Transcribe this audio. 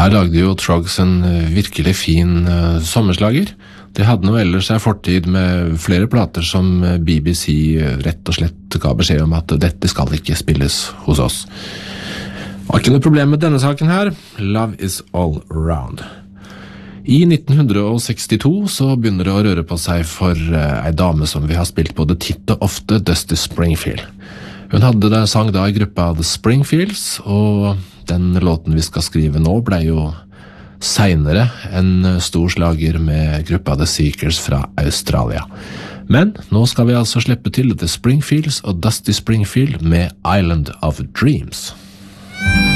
Her lagde jo Troggs en virkelig fin sommerslager. De hadde noe ellers en fortid med flere plater som BBC rett og slett ga beskjed om at dette skal ikke spilles hos oss. Var ikke noe problem med denne saken her. Love is all around. I 1962 så begynner det å røre på seg for ei dame som vi har spilt både titt og ofte, Dusty Springfield. Hun hadde sang da i gruppa The Springfields, og den låten vi skal skrive nå ble jo senere en stor slager med gruppa The Seekers fra Australia. Men nå skal vi altså slippe til The Springfields og Dusty Springfield med Island of Dreams.